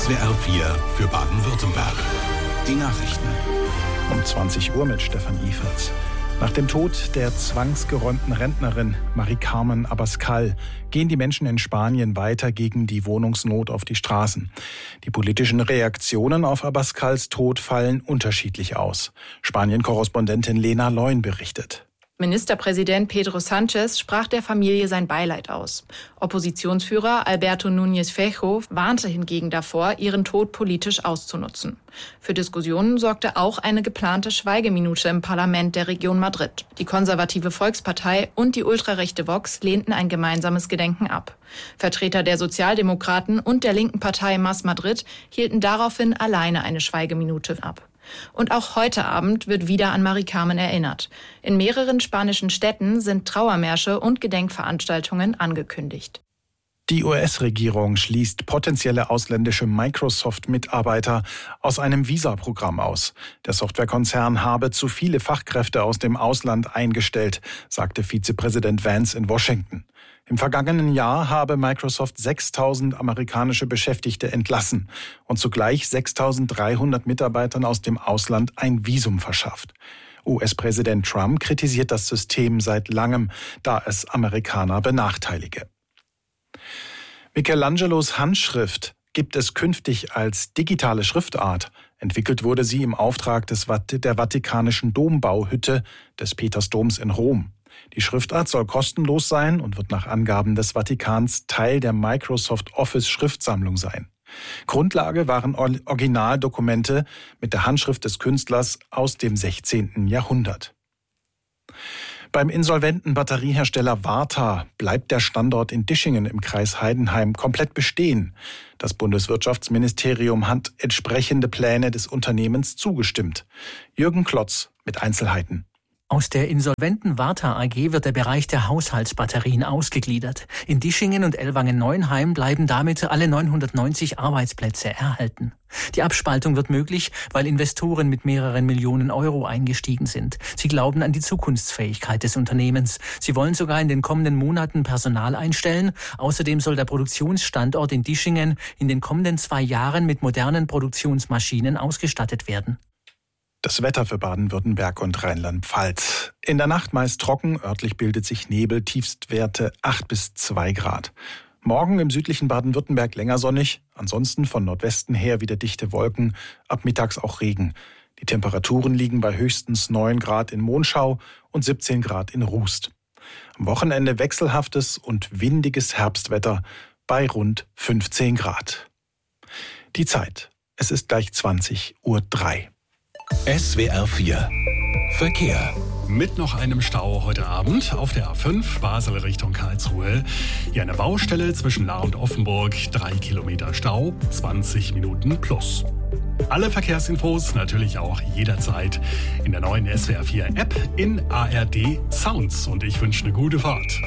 SWR 4 für Baden-Württemberg. Die Nachrichten. Um 20 Uhr mit Stefan Iferts. Nach dem Tod der zwangsgeräumten Rentnerin Mari-Carmen Abascal gehen die Menschen in Spanien weiter gegen die Wohnungsnot auf die Straßen. Die politischen Reaktionen auf Abascals Tod fallen unterschiedlich aus. Spanien-Korrespondentin Lena Leun berichtet. Ministerpräsident Pedro Sánchez sprach der Familie sein Beileid aus. Oppositionsführer Alberto Núñez Feijóo warnte hingegen davor, ihren Tod politisch auszunutzen. Für Diskussionen sorgte auch eine geplante Schweigeminute im Parlament der Region Madrid. Die konservative Volkspartei und die ultrarechte Vox lehnten ein gemeinsames Gedenken ab. Vertreter der Sozialdemokraten und der linken Partei Más Madrid hielten daraufhin alleine eine Schweigeminute ab. Und auch heute Abend wird wieder an Mari-Carmen erinnert. In mehreren spanischen Städten sind Trauermärsche und Gedenkveranstaltungen angekündigt. Die US-Regierung schließt potenzielle ausländische Microsoft-Mitarbeiter aus einem Visa-Programm aus. Der Softwarekonzern habe zu viele Fachkräfte aus dem Ausland eingestellt, sagte Vizepräsident Vance in Washington. Im vergangenen Jahr habe Microsoft 6.000 amerikanische Beschäftigte entlassen und zugleich 6.300 Mitarbeitern aus dem Ausland ein Visum verschafft. US-Präsident Trump kritisiert das System seit langem, da es Amerikaner benachteilige. Michelangelos Handschrift gibt es künftig als digitale Schriftart. Entwickelt wurde sie im Auftrag der Vatikanischen Dombauhütte des Petersdoms in Rom. Die Schriftart soll kostenlos sein und wird nach Angaben des Vatikans Teil der Microsoft Office Schriftsammlung sein. Grundlage waren Originaldokumente mit der Handschrift des Künstlers aus dem 16. Jahrhundert. Beim insolventen Batteriehersteller Varta bleibt der Standort in Dischingen im Kreis Heidenheim komplett bestehen. Das Bundeswirtschaftsministerium hat entsprechende Pläne des Unternehmens zugestimmt. Jürgen Klotz mit Einzelheiten. Aus der insolventen Varta AG wird der Bereich der Haushaltsbatterien ausgegliedert. In Dischingen und Ellwangen-Neuenheim bleiben damit alle 990 Arbeitsplätze erhalten. Die Abspaltung wird möglich, weil Investoren mit mehreren Millionen Euro eingestiegen sind. Sie glauben an die Zukunftsfähigkeit des Unternehmens. Sie wollen sogar in den kommenden Monaten Personal einstellen. Außerdem soll der Produktionsstandort in Dischingen in den kommenden 2 Jahren mit modernen Produktionsmaschinen ausgestattet werden. Das Wetter für Baden-Württemberg und Rheinland-Pfalz. In der Nacht meist trocken, örtlich bildet sich Nebel, Tiefstwerte 8 bis 2 Grad. Morgen im südlichen Baden-Württemberg länger sonnig, ansonsten von Nordwesten her wieder dichte Wolken, ab mittags auch Regen. Die Temperaturen liegen bei höchstens 9 Grad in Monschau und 17 Grad in Rust. Am Wochenende wechselhaftes und windiges Herbstwetter bei rund 15 Grad. Die Zeit, es ist gleich 20:03 Uhr. SWR 4 Verkehr. Mit noch einem Stau heute Abend auf der A5 Basel Richtung Karlsruhe. Hier eine Baustelle zwischen Lahr und Offenburg. 3 Kilometer Stau, 20 Minuten plus. Alle Verkehrsinfos natürlich auch jederzeit in der neuen SWR 4 App in ARD Sounds. Und ich wünsche eine gute Fahrt.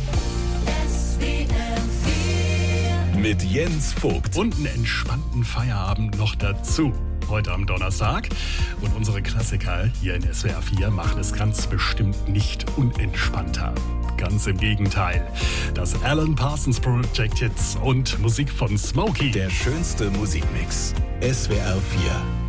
Mit Jens Vogt. Und einen entspannten Feierabend noch dazu. Heute am Donnerstag. Und unsere Klassiker hier in SWR 4 machen es ganz bestimmt nicht unentspannter. Ganz im Gegenteil. Das Alan Parsons Project Hits und Musik von Smokey. Der schönste Musikmix. SWR 4